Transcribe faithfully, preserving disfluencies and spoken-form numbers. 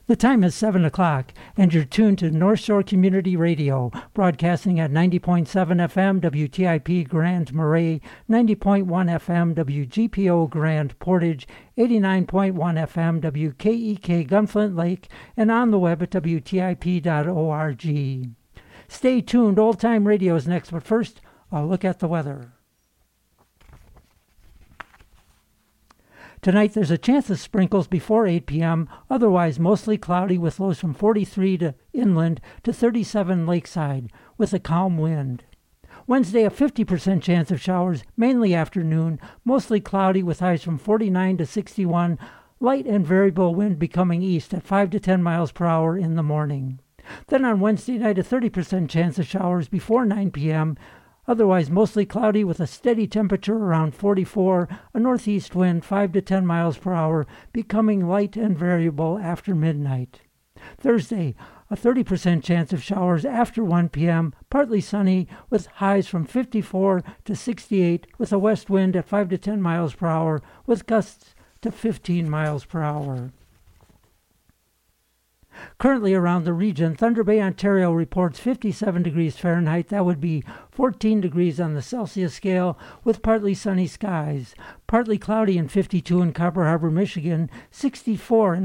The time is seven o'clock, and you're tuned to North Shore Community Radio, broadcasting at ninety point seven F M W T I P Grand Marais, ninety point one F M W G P O Grand Portage, eighty-nine point one F M W K E K Gunflint Lake, and on the web at W T I P dot org. Stay tuned, Old Time Radio is next, but first, a look at the weather. Tonight, there's a chance of sprinkles before eight p.m., otherwise mostly cloudy with lows from forty-three to inland to thirty-seven lakeside, with a calm wind. Wednesday, a fifty percent chance of showers, mainly afternoon, mostly cloudy with highs from forty-nine to sixty-one, light and variable wind becoming east at five to ten miles per hour in the morning. Then on Wednesday night, a thirty percent chance of showers before nine p.m., otherwise mostly cloudy with a steady temperature around forty-four, a northeast wind five to ten miles per hour, becoming light and variable after midnight. Thursday, a thirty percent chance of showers after one p.m., partly sunny with highs from fifty-four to sixty-eight, with a west wind at five to ten miles per hour, with gusts to fifteen miles per hour. Currently around the region, Thunder Bay, Ontario reports fifty-seven degrees Fahrenheit. That would be fourteen degrees on the Celsius scale, with partly sunny skies. Partly cloudy and fifty-two in Copper Harbor, Michigan, sixty-four in